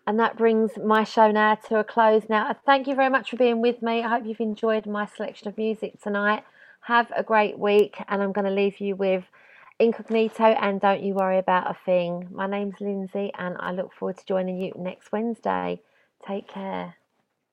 And that brings my show now to a close. Now, thank you very much for being with me. I hope you've enjoyed my selection of music tonight. Have a great week, and I'm going to leave you with Incognito and Don't You Worry About a Thing. My name's Lindsay, and I look forward to joining you next Wednesday. Take care.